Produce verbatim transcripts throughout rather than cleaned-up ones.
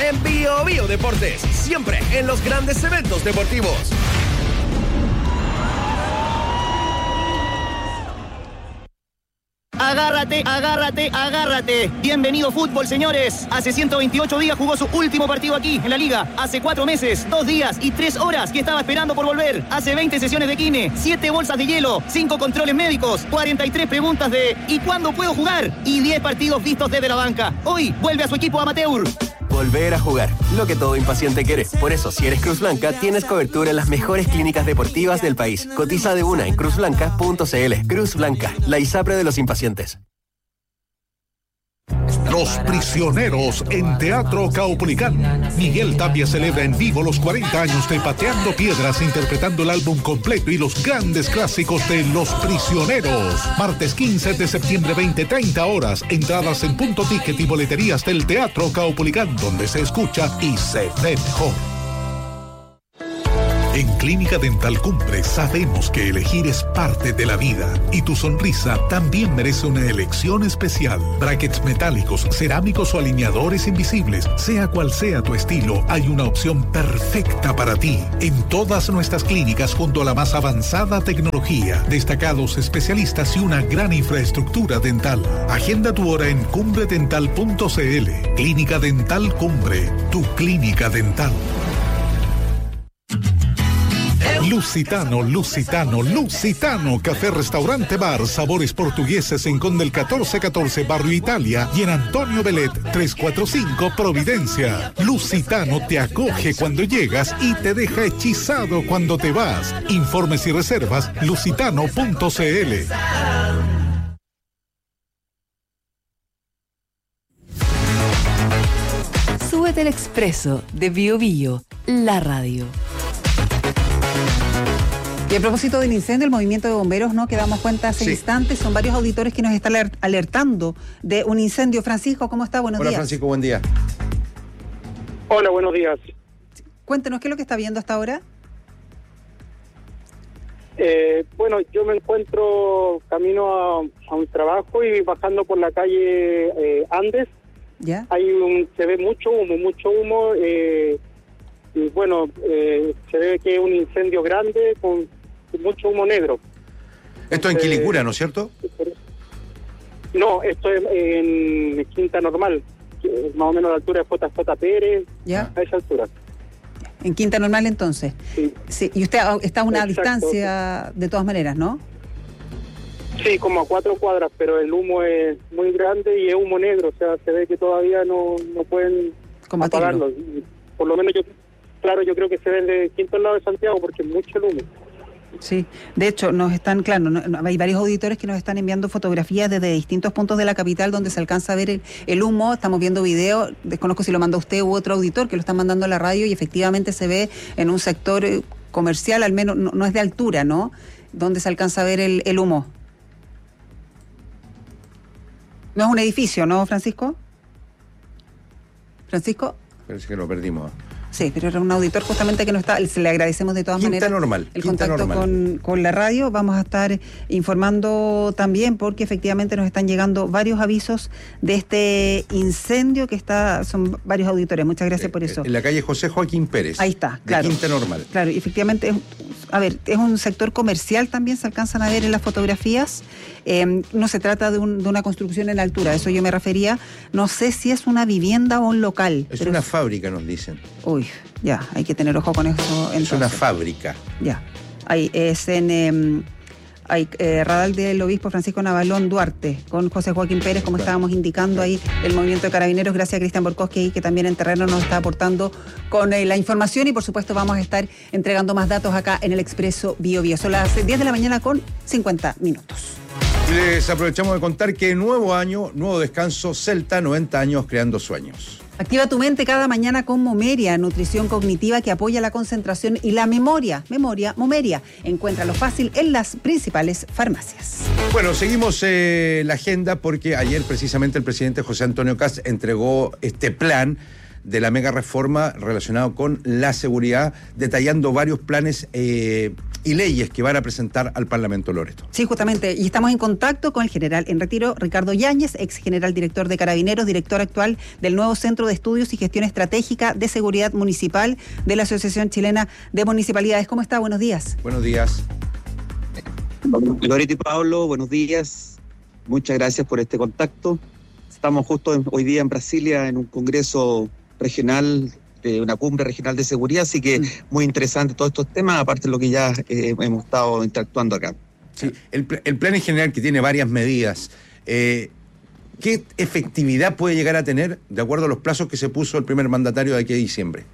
en Bio Bio Deportes, siempre en los grandes eventos deportivos. Agárrate, agárrate, agárrate. Bienvenido fútbol, señores. Hace ciento veintiocho días jugó su último partido aquí, en la Liga. Hace cuatro meses, dos días y tres horas que estaba esperando por volver. Hace veinte sesiones de kine, siete bolsas de hielo, cinco controles médicos, cuarenta y tres preguntas de ¿y cuándo puedo jugar? Y diez partidos vistos desde la banca. Hoy vuelve a su equipo amateur. Volver a jugar, lo que todo impaciente quiere. Por eso, si eres Cruz Blanca, tienes cobertura en las mejores clínicas deportivas del país. Cotiza de una en cruz blanca punto c l. Cruz Blanca, la ISAPRE de los impacientes. Los Prisioneros en Teatro Caupolicán. Miguel Tapia celebra en vivo los cuarenta años de Pateando Piedras, interpretando el álbum completo y los grandes clásicos de Los Prisioneros. Martes quince de septiembre, veinte treinta horas. Entradas en Punto Ticket y boleterías del Teatro Caupolicán, donde se escucha y se ve mejor. En Clínica Dental Cumbre sabemos que elegir es parte de la vida y tu sonrisa también merece una elección especial. Brackets metálicos, cerámicos o alineadores invisibles, sea cual sea tu estilo, hay una opción perfecta para ti. En todas nuestras clínicas, junto a la más avanzada tecnología, destacados especialistas y una gran infraestructura dental. Agenda tu hora en cumbre dental punto c l. Clínica Dental Cumbre, tu clínica dental. Lusitano, Lusitano, Lusitano, café, restaurante, bar, sabores portugueses en Conde el catorce catorce, Barrio Italia, y en Antonio Belet, trescientos cuarenta y cinco, Providencia. Lusitano te acoge cuando llegas y te deja hechizado cuando te vas. Informes y reservas, lusitano punto c l. Súbete al expreso de Bio Bio, la radio. Y a propósito del incendio, el movimiento de bomberos, ¿no? Que damos cuenta hace sí. instantes, son varios auditores que nos están alertando de un incendio. Francisco, ¿cómo está? Buenos Hola, días. Hola, Francisco, buen día. Hola, buenos días. Cuéntenos, ¿qué es lo que está viendo hasta ahora? Eh, bueno, yo me encuentro camino a, a un trabajo y bajando por la calle eh, Andes. ¿Ya? Hay un, se ve mucho humo, mucho humo. Eh, y bueno, eh, se ve que es un incendio grande con mucho humo negro. Esto en Quilicura, ¿no es cierto? No, esto es en Quinta Normal, más o menos a la altura de J J Pérez, ¿ya? A esa altura. En Quinta Normal, entonces. Sí. Sí. Y usted está a una Exacto. distancia, de todas maneras, ¿no? Sí, como a cuatro cuadras, pero el humo es muy grande y es humo negro, o sea, se ve que todavía no, no pueden combatirlo. Apagarlo. Por lo menos yo, claro, yo creo que se ve de quinto lado de Santiago porque es mucho el humo. Sí, de hecho, nos están, claro, no, no, hay varios auditores que nos están enviando fotografías desde distintos puntos de la capital donde se alcanza a ver el, el humo. Estamos viendo video, desconozco si lo mandó usted u otro auditor que lo está mandando a la radio, y efectivamente se ve en un sector comercial, al menos no, no es de altura, ¿no? Donde se alcanza a ver el, el humo. No es un edificio, ¿no, Francisco? ¿Francisco? Parece que lo perdimos. Sí, pero era un auditor justamente que no está, le agradecemos de todas Quinta maneras normal, el Quinta contacto normal. Con, con la radio. Vamos a estar informando también porque efectivamente nos están llegando varios avisos de este incendio que está, son varios auditores. Muchas gracias eh, por eso. En la calle José Joaquín Pérez. Ahí está, de claro. Quinta Normal. Claro, y efectivamente, es, a ver, es un sector comercial también, se alcanzan a ver en las fotografías. Eh, no se trata de, un, de una construcción en altura, a eso yo me refería. No sé si es una vivienda o un local. Es una es... fábrica, nos dicen. Uy, ya, hay que tener ojo con eso. Entonces. Es una fábrica. Ya, ahí es en eh, hay, eh, Radal del Obispo Francisco Navalón Duarte, con José Joaquín Pérez, como estábamos indicando ahí, el movimiento de carabineros. Gracias a Cristian Borkowski, que también en terreno nos está aportando con eh, la información, y por supuesto vamos a estar entregando más datos acá en el Expreso Bio Bio. Son las diez de la mañana con cincuenta minutos. Les aprovechamos de contar que nuevo año, nuevo descanso, Celta, noventa años creando sueños. Activa tu mente cada mañana con Momeria, nutrición cognitiva que apoya la concentración y la memoria. Memoria, Momeria. Encuéntralo fácil en las principales farmacias. Bueno, seguimos eh, la agenda porque ayer precisamente el presidente José Antonio Kast entregó este plan de la mega reforma relacionado con la seguridad, detallando varios planes eh, y leyes que van a presentar al Parlamento, Loreto. Sí, justamente, y estamos en contacto con el general en retiro, Ricardo Yáñez, ex general director de Carabineros, director actual del nuevo Centro de Estudios y Gestión Estratégica de Seguridad Municipal de la Asociación Chilena de Municipalidades. ¿Cómo está? Buenos días. Buenos días. Loreto y Pablo, buenos días. Muchas gracias por este contacto. Estamos justo en, hoy día en Brasilia en un congreso regional, de una cumbre regional de seguridad, así que muy interesante todos estos temas, aparte de lo que ya eh, hemos estado interactuando acá. Sí, el, el plan en general, que tiene varias medidas, eh, ¿qué efectividad puede llegar a tener de acuerdo a los plazos que se puso el primer mandatario de aquí a diciembre?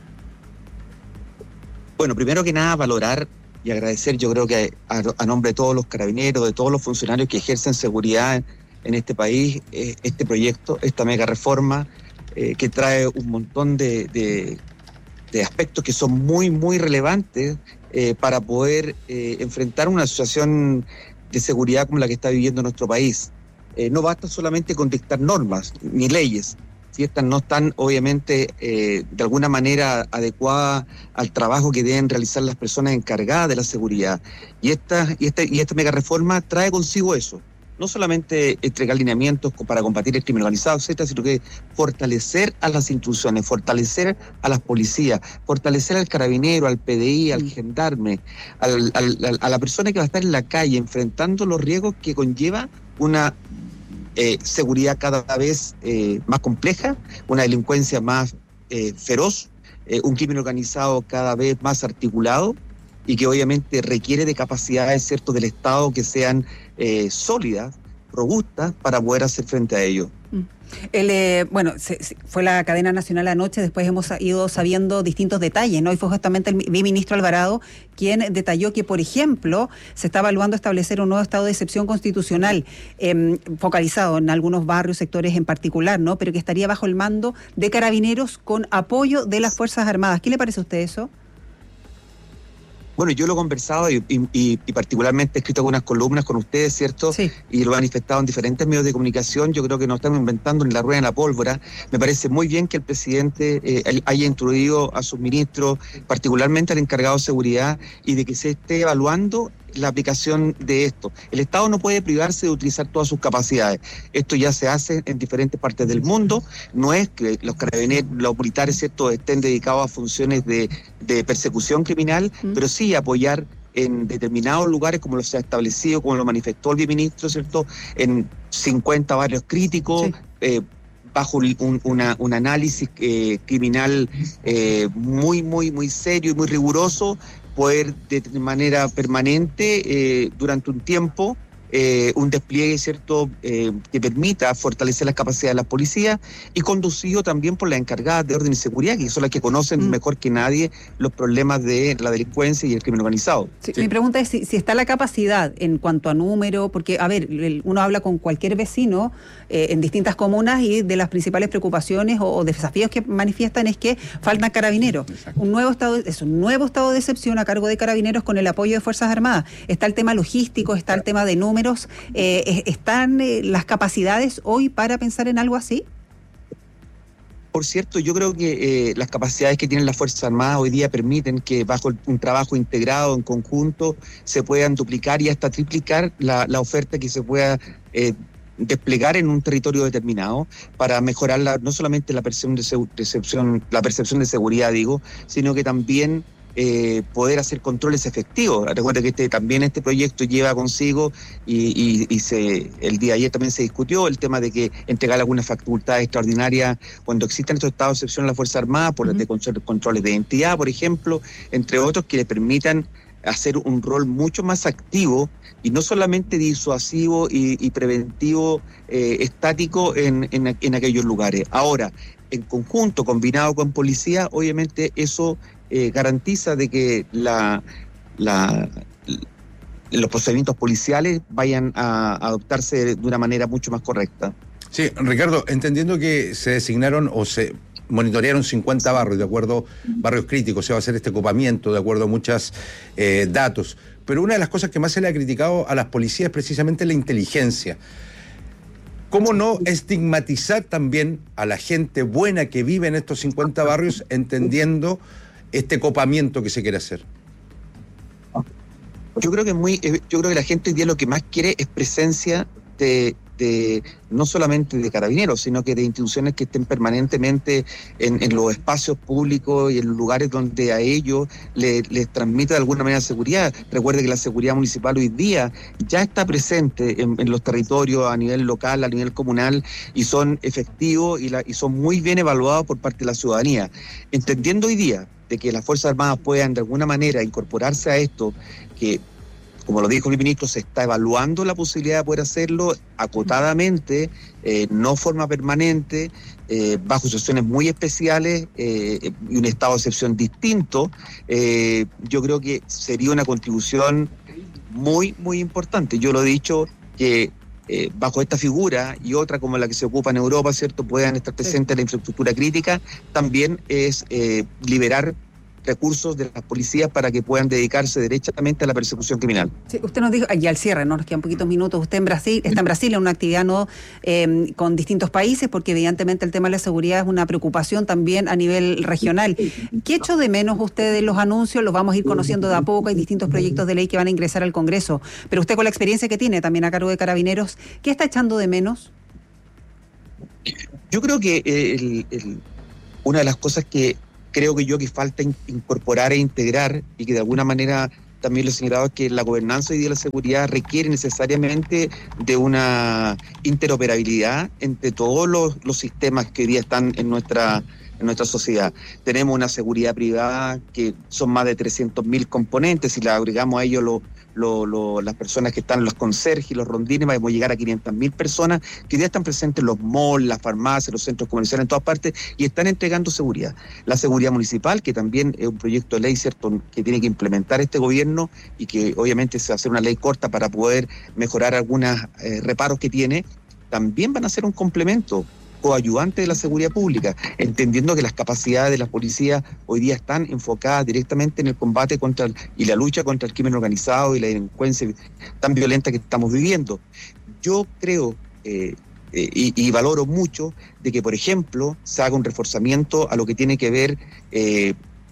Bueno, primero que nada, valorar y agradecer, yo creo que a, a nombre de todos los carabineros, de todos los funcionarios que ejercen seguridad en este país, eh, este proyecto, esta mega reforma, eh, que trae un montón de, de, de aspectos que son muy, muy relevantes eh, para poder eh, enfrentar una situación de seguridad como la que está viviendo nuestro país. Eh, no basta solamente con dictar normas ni leyes, si estas no están obviamente eh, de alguna manera adecuadas al trabajo que deben realizar las personas encargadas de la seguridad. Y esta, y esta, y esta mega reforma trae consigo eso. No solamente entregar lineamientos para combatir el crimen organizado, etcétera, sino que fortalecer a las instituciones, fortalecer a las policías, fortalecer al carabinero, al P D I, al gendarme, al, al, a la persona que va a estar en la calle enfrentando los riesgos que conlleva una eh, seguridad cada vez eh, más compleja, una delincuencia más eh, feroz, eh, un crimen organizado cada vez más articulado, y que obviamente requiere de capacidades, ¿cierto?, del Estado que sean eh, sólidas, robustas, para poder hacer frente a ello. El, eh, bueno, se, se, fue la cadena nacional anoche, después hemos ido sabiendo distintos detalles, ¿no? Y fue justamente el viceministro Alvarado quien detalló que, por ejemplo, se está evaluando establecer un nuevo estado de excepción constitucional, eh, focalizado en algunos barrios, sectores en particular, ¿no? Pero que estaría bajo el mando de Carabineros con apoyo de las Fuerzas Armadas. ¿Qué le parece a usted eso? Bueno, yo lo he conversado y, y, y particularmente he escrito algunas columnas con ustedes, ¿cierto? Sí. Y lo he manifestado en diferentes medios de comunicación. Yo creo que no estamos inventando ni la rueda en la pólvora. Me parece muy bien que el presidente eh, haya instruido a sus ministros, particularmente al encargado de seguridad, y de que se esté evaluando la aplicación de esto. El Estado no puede privarse de utilizar todas sus capacidades. Esto ya se hace en diferentes partes del mundo. No es que los carabineros, los militares, ¿cierto?, estén dedicados a funciones de, de persecución criminal, mm. pero sí apoyar en determinados lugares, como lo se ha establecido, como lo manifestó el viceministro, ¿cierto?, en cincuenta barrios críticos, sí. eh, bajo un, una, un análisis eh, criminal eh, muy, muy, muy serio y muy riguroso, poder de manera permanente, eh, durante un tiempo, eh, un despliegue, ¿cierto?, eh, que permita fortalecer las capacidades de las policías, y conducido también por las encargadas de orden y seguridad, que son las que conocen mm. mejor que nadie los problemas de la delincuencia y el crimen organizado. Sí, sí. Mi pregunta es si, si está la capacidad en cuanto a número, porque, a ver, uno habla con cualquier vecino eh, en distintas comunas, y de las principales preocupaciones o, o desafíos que manifiestan es que faltan carabineros. Exacto. Un nuevo estado, es un nuevo estado de excepción a cargo de Carabineros con el apoyo de Fuerzas Armadas. Está el tema logístico, está el tema de números. Eh, ¿Están eh, las capacidades hoy para pensar en algo así? Por cierto, yo creo que eh, las capacidades que tienen las Fuerzas Armadas hoy día permiten que bajo un trabajo integrado, en conjunto, se puedan duplicar y hasta triplicar la, la oferta que se pueda eh, desplegar en un territorio determinado para mejorar la, no solamente la percepción de, seg- percepción, la percepción de seguridad, digo, sino que también Eh, poder hacer controles efectivos. Recuerda que este, también este proyecto lleva consigo, y, y, y se, el día de ayer también se discutió el tema de que entregar algunas facultades extraordinarias cuando existan estos estados de excepción a la Fuerza Armada, por uh-huh. de controles de identidad, por ejemplo, entre otros, que le permitan hacer un rol mucho más activo y no solamente disuasivo y, y preventivo eh, estático en, en, en aquellos lugares. Ahora, en conjunto, combinado con policía, obviamente eso Eh, garantiza de que la, la, los procedimientos policiales vayan a, a adoptarse de una manera mucho más correcta. Sí, Ricardo, entendiendo que se designaron o se monitorearon cincuenta barrios, de acuerdo, barrios críticos, se va a hacer este copamiento, de acuerdo a muchos eh, datos, pero una de las cosas que más se le ha criticado a las policías es precisamente la inteligencia. ¿Cómo no estigmatizar también a la gente buena que vive en estos cincuenta barrios, entendiendo este copamiento que se quiere hacer? Yo creo que muy, yo creo que la gente hoy día lo que más quiere es presencia de, de no solamente de carabineros, sino que de instituciones que estén permanentemente en, en los espacios públicos y en los lugares donde a ellos les, les transmite de alguna manera seguridad. Recuerde que la seguridad municipal hoy día ya está presente en, en los territorios a nivel local, a nivel comunal, y son efectivos y, la, y son muy bien evaluados por parte de la ciudadanía. Entendiendo hoy día de que las Fuerzas Armadas puedan de alguna manera incorporarse a esto, que como lo dijo el ministro, se está evaluando la posibilidad de poder hacerlo acotadamente, eh, no forma permanente, eh, bajo situaciones muy especiales eh, y un estado de excepción distinto. Eh, yo creo que sería una contribución muy, muy importante. Yo lo he dicho que eh, bajo esta figura y otra como la que se ocupa en Europa, ¿cierto?, puedan estar presentes en la infraestructura crítica, también es eh, liberar recursos de las policías para que puedan dedicarse derechamente a la persecución criminal. Sí, usted nos dijo, y al cierre, ¿no? Nos quedan poquitos minutos, usted en Brasil, está en Brasil en una actividad no eh, con distintos países, porque evidentemente el tema de la seguridad es una preocupación también a nivel regional. ¿Qué echo de menos usted de los anuncios? Los vamos a ir conociendo de a poco, hay distintos proyectos de ley que van a ingresar al Congreso, pero usted con la experiencia que tiene también a cargo de Carabineros, ¿qué está echando de menos? Yo creo que el, el, una de las cosas que creo que yo que falta in, incorporar e integrar, y que de alguna manera también lo he señalado, es que la gobernanza y de la seguridad requiere necesariamente de una interoperabilidad entre todos los, los sistemas que hoy día están en nuestra en nuestra sociedad. Tenemos una seguridad privada que son más de trescientos mil componentes, y le agregamos a ellos lo, lo, lo, las personas que están, los conserjes y los rondines, vamos a llegar a quinientas mil personas que hoy día están presentes en los malls, las farmacias, los centros comerciales, en todas partes, y están entregando seguridad. La seguridad municipal, que también es un proyecto de ley, ¿cierto?, que tiene que implementar este gobierno, y que obviamente se va a hacer una ley corta para poder mejorar algunos eh, reparos que tiene, también van a ser un complemento coayudante de la seguridad pública, entendiendo que las capacidades de las policías hoy día están enfocadas directamente en el combate contra el, y la lucha contra el crimen organizado y la delincuencia tan violenta que estamos viviendo. Yo creo eh, eh, y, y valoro mucho de que, por ejemplo, se haga un reforzamiento a lo que tiene que ver eh,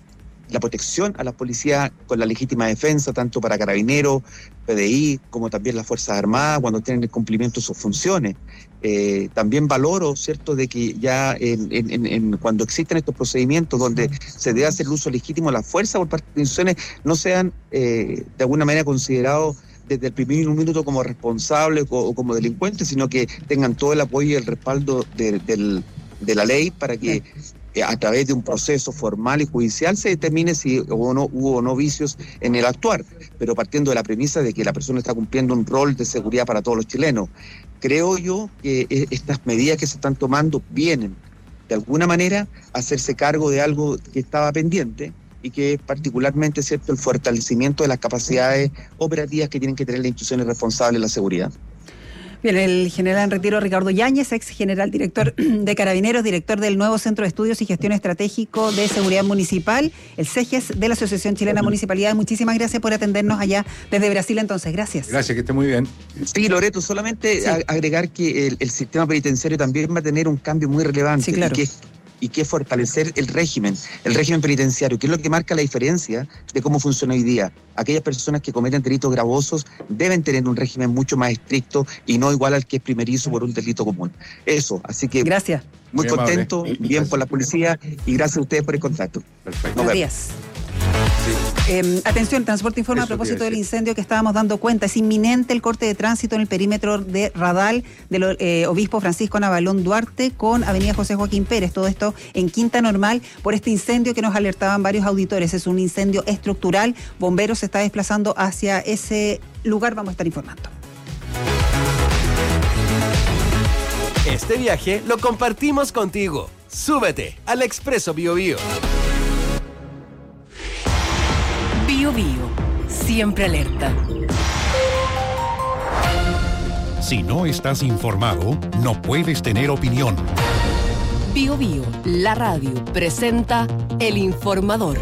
la protección a la policía con la legítima defensa, tanto para Carabineros, P D I, como también las Fuerzas Armadas, cuando tienen el cumplimiento de sus funciones. Eh, también valoro, ¿cierto?, de que ya en, en, en, cuando existen estos procedimientos donde se debe hacer el uso legítimo de la fuerza por parte de instituciones, no sean eh, de alguna manera considerados desde el primer minuto como responsables o, o como delincuentes, sino que tengan todo el apoyo y el respaldo de, de, de la ley para que a través de un proceso formal y judicial se determine si hubo o no, hubo o no vicios en el actuar, pero partiendo de la premisa de que la persona está cumpliendo un rol de seguridad para todos los chilenos. Creo yo que estas medidas que se están tomando vienen, de alguna manera, a hacerse cargo de algo que estaba pendiente, y que es particularmente, ¿cierto?, el fortalecimiento de las capacidades operativas que tienen que tener las instituciones responsables de la seguridad. Bien, el general en retiro Ricardo Yáñez, ex general director de Carabineros, director del nuevo Centro de Estudios y Gestión Estratégico de Seguridad Municipal, el CEGES de la Asociación Chilena de Municipalidades. Muchísimas gracias por atendernos allá desde Brasil, entonces. Gracias. Gracias, que esté muy bien. Sí, Loreto, solamente sí. agregar que el, el sistema penitenciario también va a tener un cambio muy relevante. Sí, claro. Y que y que es fortalecer el régimen, el régimen penitenciario, que es lo que marca la diferencia de cómo funciona hoy día. Aquellas personas que cometen delitos gravosos deben tener un régimen mucho más estricto y no igual al que es primerizo por un delito común. Eso, así que... Gracias. Muy, muy contento, amable. Bien gracias por la policía y gracias a ustedes por el contacto. Perfecto. Buenos días. Sí. Eh, atención, Transporte informa Eso a propósito del incendio que estábamos dando cuenta. Es inminente el corte de tránsito en el perímetro de Radal del eh, Obispo Francisco Navalón Duarte con Avenida José Joaquín Pérez. Todo esto en Quinta Normal por este incendio que nos alertaban varios auditores. Es un incendio estructural. Bomberos se está desplazando hacia ese lugar. Vamos a estar informando. Este viaje lo compartimos contigo. Súbete al Expreso Bio Bio. Bio Bio, siempre alerta. Si no estás informado, no puedes tener opinión. Bio Bio, la radio, presenta El Informador.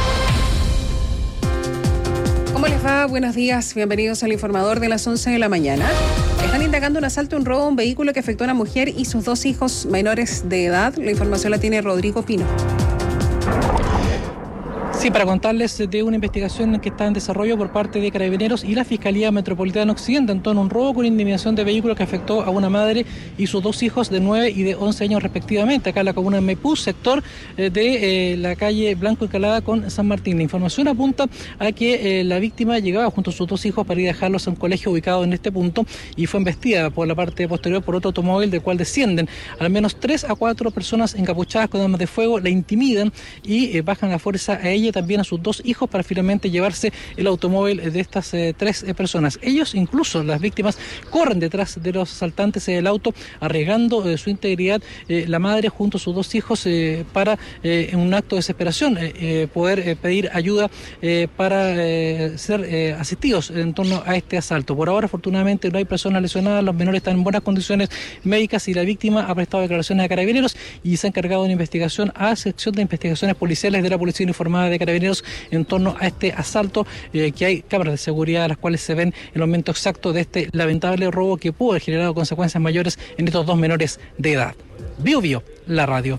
¿Cómo les va? Buenos días, bienvenidos al Informador de las once de la mañana. Están indagando un asalto, un robo a un vehículo que afectó a una mujer y sus dos hijos menores de edad. La información la tiene Rodrigo Pino. Sí, para contarles de una investigación que está en desarrollo por parte de Carabineros y la Fiscalía Metropolitana Occidente en torno a un robo con intimidación de vehículos que afectó a una madre y sus dos hijos de nueve y de once años respectivamente, acá en la comuna de Maipú, sector eh, de eh, la calle Blanco Encalada con San Martín. La información apunta a que eh, la víctima llegaba junto a sus dos hijos para ir a dejarlos a un colegio ubicado en este punto y fue embestida por la parte posterior por otro automóvil del cual descienden al menos tres a cuatro personas encapuchadas con armas de fuego, la intimidan y eh, bajan a fuerza a ella y también a sus dos hijos para finalmente llevarse el automóvil de estas eh, tres eh, personas. Ellos, incluso las víctimas, corren detrás de los asaltantes del auto, arriesgando eh, su integridad, eh, la madre junto a sus dos hijos eh, para, eh, en un acto de desesperación, eh, eh, poder eh, pedir ayuda eh, para eh, ser eh, asistidos en torno a este asalto. Por ahora, afortunadamente, no hay personas lesionadas, los menores están en buenas condiciones médicas y la víctima ha prestado declaraciones a Carabineros y se ha encargado de una investigación a sección de investigaciones policiales de la Policía Uniformada de Carabineros en torno a este asalto, eh, que hay cámaras de seguridad a las cuales se ven el momento exacto de este lamentable robo que pudo haber generado consecuencias mayores en estos dos menores de edad. Bio Bio, la radio.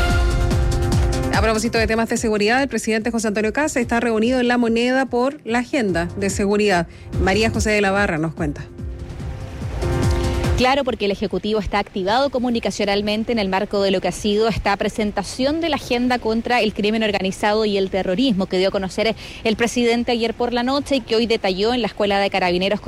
A propósito de temas de seguridad, el presidente José Antonio Kast está reunido en La Moneda por la agenda de seguridad. María José de la Barra nos cuenta. Claro, porque el Ejecutivo está activado comunicacionalmente en el marco de lo que ha sido esta presentación de la agenda contra el crimen organizado y el terrorismo que dio a conocer el presidente ayer por la noche y que hoy detalló en la Escuela de Carabineros con